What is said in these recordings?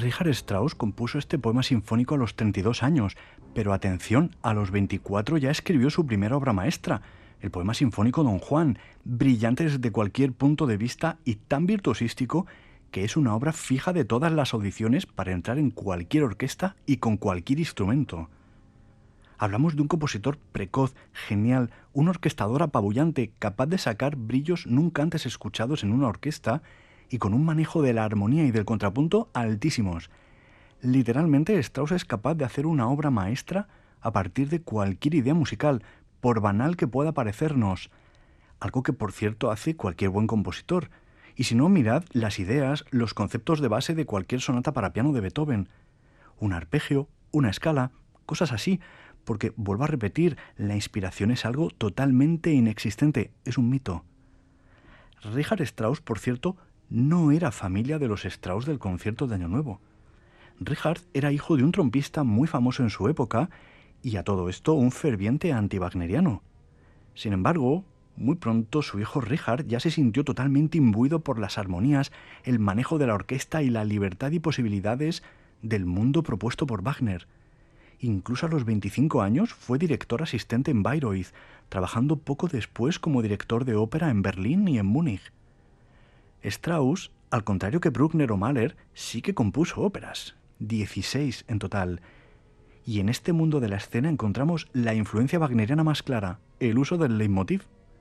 Richard Strauss compuso este poema sinfónico a los 32 años, pero atención, a los 24 ya escribió su primera obra maestra, el poema sinfónico Don Juan, brillante desde cualquier punto de vista y tan virtuosístico que es una obra fija de todas las audiciones para entrar en cualquier orquesta y con cualquier instrumento. Hablamos de un compositor precoz, genial, un orquestador apabullante, capaz de sacar brillos nunca antes escuchados en una orquesta y con un manejo de la armonía y del contrapunto altísimos. Literalmente, Strauss es capaz de hacer una obra maestra a partir de cualquier idea musical, por banal que pueda parecernos. Algo que, por cierto, hace cualquier buen compositor. Y si no, mirad las ideas, los conceptos de base de cualquier sonata para piano de Beethoven. Un arpegio, una escala, cosas así, porque, vuelvo a repetir, la inspiración es algo totalmente inexistente, es un mito. Richard Strauss, por cierto, no era familia de los Strauss del concierto de Año Nuevo. Richard era hijo de un trompista muy famoso en su época y a todo esto un ferviente anti-wagneriano. Sin embargo, muy pronto su hijo Richard ya se sintió totalmente imbuido por las armonías, el manejo de la orquesta y la libertad y posibilidades del mundo propuesto por Wagner. Incluso a los 25 años fue director asistente en Bayreuth, trabajando poco después como director de ópera en Berlín y en Múnich. Strauss, al contrario que Bruckner o Mahler, sí que compuso óperas, 16 en total. Y en este mundo de la escena encontramos la influencia wagneriana más clara, el uso del leitmotiv.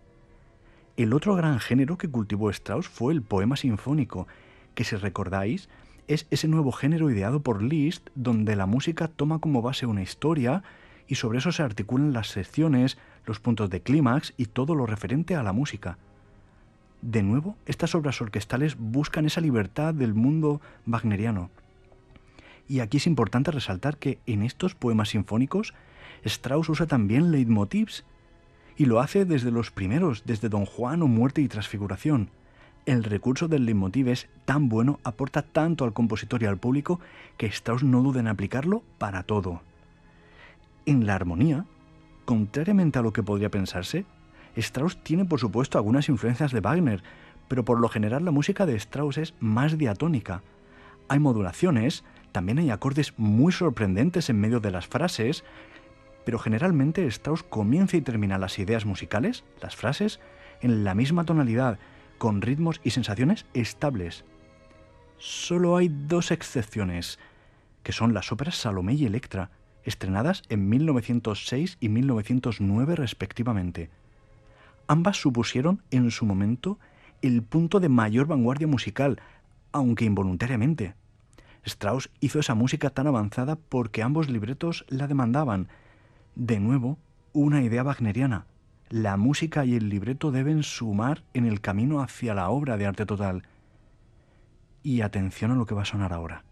El otro gran género que cultivó Strauss fue el poema sinfónico, que si recordáis, es ese nuevo género ideado por Liszt, donde la música toma como base una historia y sobre eso se articulan las secciones, los puntos de clímax y todo lo referente a la música. De nuevo, estas obras orquestales buscan esa libertad del mundo wagneriano. Y aquí es importante resaltar que en estos poemas sinfónicos Strauss usa también leitmotivs, y lo hace desde los primeros, desde Don Juan o Muerte y Transfiguración. El recurso del leitmotiv es tan bueno, aporta tanto al compositor y al público, que Strauss no duda en aplicarlo para todo. En la armonía, contrariamente a lo que podría pensarse, Strauss tiene por supuesto algunas influencias de Wagner, pero por lo general la música de Strauss es más diatónica. Hay modulaciones, también hay acordes muy sorprendentes en medio de las frases, pero generalmente Strauss comienza y termina las ideas musicales, las frases, en la misma tonalidad, con ritmos y sensaciones estables. Solo hay dos excepciones, que son las óperas Salomé y Electra, estrenadas en 1906 y 1909 respectivamente. Ambas supusieron, en su momento, el punto de mayor vanguardia musical, aunque involuntariamente. Strauss hizo esa música tan avanzada porque ambos libretos la demandaban. De nuevo, una idea wagneriana. La música y el libreto deben sumar en el camino hacia la obra de arte total. Y atención a lo que va a sonar ahora.